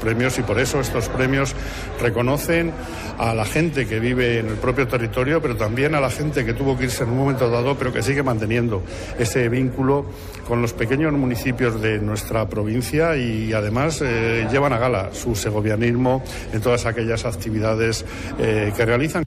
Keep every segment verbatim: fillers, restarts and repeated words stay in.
premios, y por eso estos premios reconocen a la gente que vive en el propio territorio, pero también a la gente que tuvo que irse en un momento dado, pero que sigue manteniendo ese vínculo con los pequeños municipios de nuestra provincia, y además eh, llevan a gala su segovianismo en todas aquellas actividades eh, que realizan.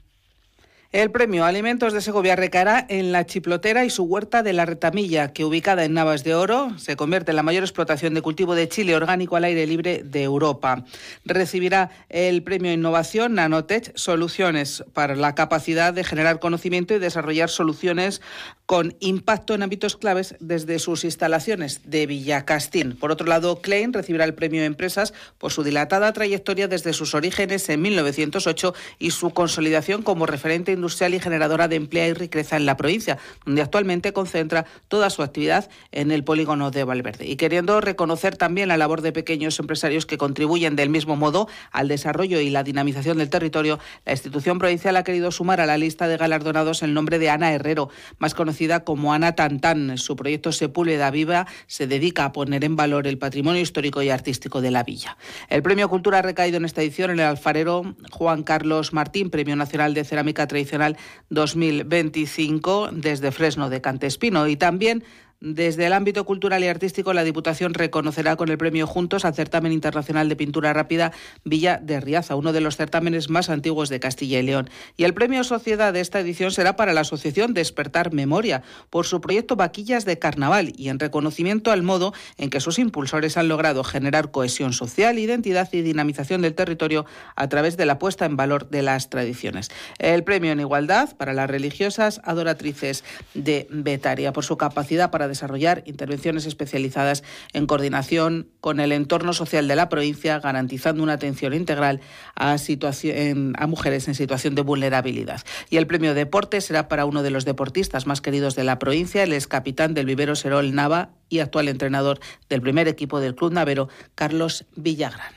El premio Alimentos de Segovia recaerá en La Chiplotera y su huerta de la Retamilla, que ubicada en Navas de Oro se convierte en la mayor explotación de cultivo de chile orgánico al aire libre de Europa. Recibirá el premio Innovación Nanotech, soluciones para la capacidad de generar conocimiento y desarrollar soluciones con impacto en ámbitos claves desde sus instalaciones de Villacastín. Por otro lado, Klein recibirá el premio Empresas por su dilatada trayectoria desde sus orígenes en mil novecientos ocho y su consolidación como referente industrial y generadora de empleo y riqueza en la provincia, donde actualmente concentra toda su actividad en el polígono de Valverde. Y queriendo reconocer también la labor de pequeños empresarios que contribuyen del mismo modo al desarrollo y la dinamización del territorio, la institución provincial ha querido sumar a la lista de galardonados el nombre de Ana Herrero, más conocida como Ana Tantán. Su proyecto Sepúlveda Viva se dedica a poner en valor el patrimonio histórico y artístico de la villa. El premio Cultura ha recaído en esta edición en el alfarero Juan Carlos Martín, Premio Nacional de Cerámica Tradicional dos mil veinticinco, desde Fresno de Cantespino. Y también desde el ámbito cultural y artístico, la Diputación reconocerá con el premio Juntos al Certamen Internacional de Pintura Rápida Villa de Riaza, uno de los certámenes más antiguos de Castilla y León. Y el premio Sociedad de esta edición será para la Asociación Despertar Memoria, por su proyecto Vaquillas de Carnaval, y en reconocimiento al modo en que sus impulsores han logrado generar cohesión social, identidad y dinamización del territorio a través de la puesta en valor de las tradiciones. El premio en Igualdad para las religiosas adoratrices de Betaria, por su capacidad para desarrollar intervenciones especializadas en coordinación con el entorno social de la provincia, garantizando una atención integral a, situación, a mujeres en situación de vulnerabilidad. Y el premio Deporte será para uno de los deportistas más queridos de la provincia, el ex capitán del Vivero Serol Nava y actual entrenador del primer equipo del Club Navero, Carlos Villagrán.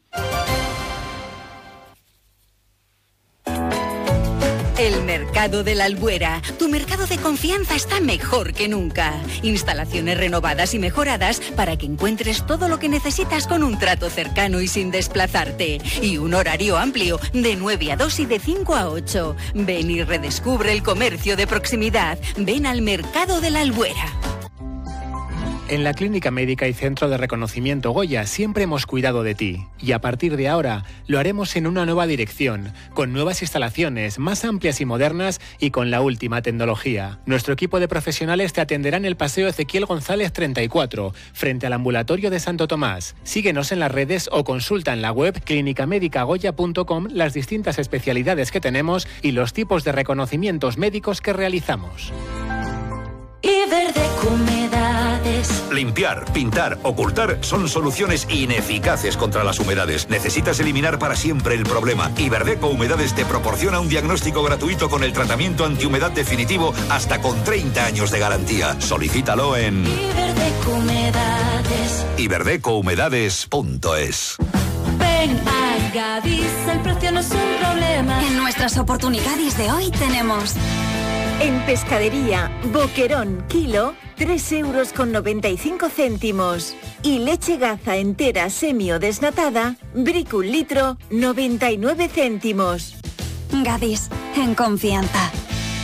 El Mercado de la Albuera, tu mercado de confianza, está mejor que nunca. Instalaciones renovadas y mejoradas para que encuentres todo lo que necesitas con un trato cercano y sin desplazarte. Y un horario amplio de nueve a dos y de cinco a ocho. Ven y redescubre el comercio de proximidad. Ven al Mercado de la Albuera. En la Clínica Médica y Centro de Reconocimiento Goya siempre hemos cuidado de ti, y a partir de ahora lo haremos en una nueva dirección, con nuevas instalaciones más amplias y modernas y con la última tecnología. Nuestro equipo de profesionales te atenderá en el Paseo Ezequiel González treinta y cuatro, frente al ambulatorio de Santo Tomás. Síguenos en las redes o consulta en la web clínica médica goya punto com las distintas especialidades que tenemos y los tipos de reconocimientos médicos que realizamos. Iberdeco Humedades. Limpiar, pintar, ocultar son soluciones ineficaces contra las humedades. Necesitas eliminar para siempre el problema. Iberdeco Humedades te proporciona un diagnóstico gratuito con el tratamiento antihumedad definitivo hasta con treinta años de garantía. Solicítalo en Iberdeco Humedades. iberdeco humedades punto es. Ven a Gadis, el precio no es un problema. En nuestras oportunidades de hoy tenemos... En Pescadería, boquerón kilo, tres euros con noventa y cinco céntimos. Y leche Gaza entera semi o desnatada, brick un litro, noventa y nueve céntimos. Gadis, en confianza.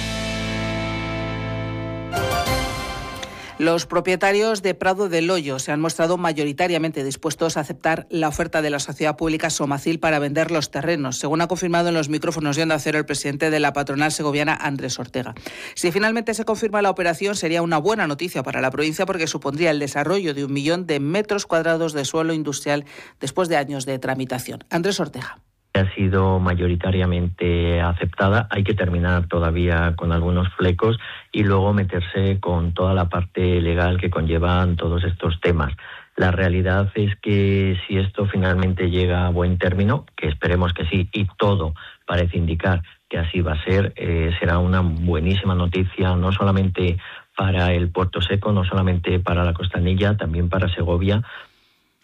Los propietarios de Prado del Hoyo se han mostrado mayoritariamente dispuestos a aceptar la oferta de la sociedad pública Somacil para vender los terrenos, según ha confirmado en los micrófonos de Onda Cero el presidente de la patronal segoviana, Andrés Ortega. Si finalmente se confirma la operación, sería una buena noticia para la provincia, porque supondría el desarrollo de un millón de metros cuadrados de suelo industrial después de años de tramitación. Andrés Ortega. Ha sido mayoritariamente aceptada, hay que terminar todavía con algunos flecos y luego meterse con toda la parte legal que conllevan todos estos temas. La realidad es que si esto finalmente llega a buen término, que esperemos que sí, y todo parece indicar que así va a ser, eh, será una buenísima noticia, no solamente para el Puerto Seco, no solamente para la Costanilla, también para Segovia.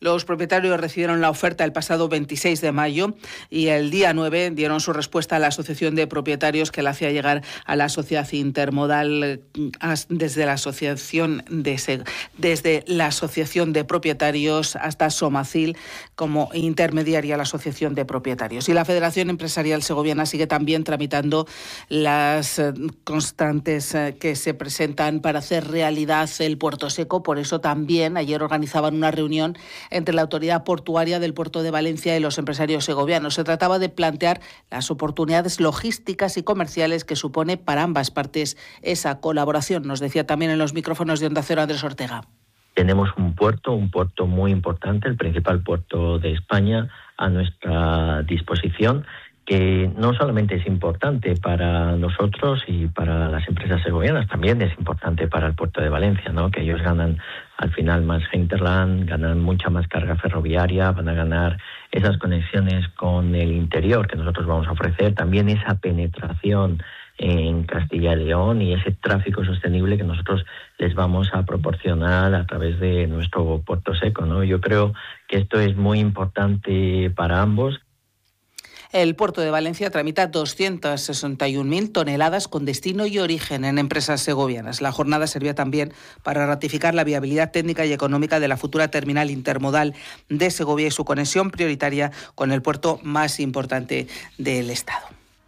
Los propietarios recibieron la oferta el pasado veintiséis de mayo y el día nueve dieron su respuesta a la asociación de propietarios que la hacía llegar a la sociedad intermodal desde la asociación de desde la asociación de propietarios hasta Somacil como intermediaria a la asociación de propietarios. Y la Federación Empresarial Segoviana sigue también tramitando las constantes que se presentan para hacer realidad el puerto seco. Por eso también ayer organizaban una reunión entre la autoridad portuaria del puerto de Valencia y los empresarios segovianos. Se trataba de plantear las oportunidades logísticas y comerciales que supone para ambas partes esa colaboración. Nos decía también en los micrófonos de Onda Cero Andrés Ortega. Tenemos un puerto, un puerto muy importante, el principal puerto de España, a nuestra disposición, que no solamente es importante para nosotros y para las empresas segovianas, también es importante para el puerto de Valencia, ¿no? Que ellos ganan al final más hinterland, ganan mucha más carga ferroviaria, van a ganar esas conexiones con el interior que nosotros vamos a ofrecer, también esa penetración en Castilla y León y ese tráfico sostenible que nosotros les vamos a proporcionar a través de nuestro puerto seco, ¿no? Yo creo que esto es muy importante para ambos. El puerto de Valencia tramita doscientas sesenta y una mil toneladas con destino y origen en empresas segovianas. La jornada servía también para ratificar la viabilidad técnica y económica de la futura terminal intermodal de Segovia y su conexión prioritaria con el puerto más importante del Estado.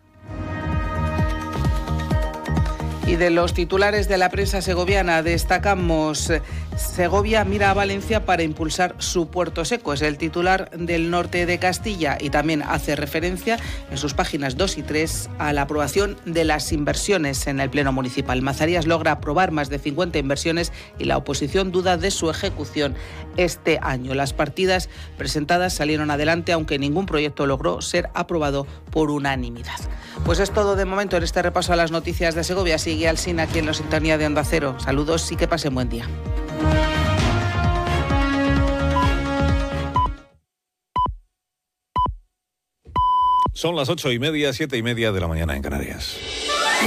Y de los titulares de la prensa segoviana destacamos: Segovia mira a Valencia para impulsar su puerto seco. Es el titular del Norte de Castilla y también hace referencia en sus páginas dos y tres a la aprobación de las inversiones en el Pleno Municipal. Mazarías logra aprobar más de cincuenta inversiones y la oposición duda de su ejecución este año. Las partidas presentadas salieron adelante, aunque ningún proyecto logró ser aprobado por unanimidad. Pues es todo de momento en este repaso a las noticias de Segovia. Sigue Alsina aquí en la sintonía de Onda Cero. Saludos y que pasen buen día. Son las ocho y media, siete y media de la mañana en Canarias.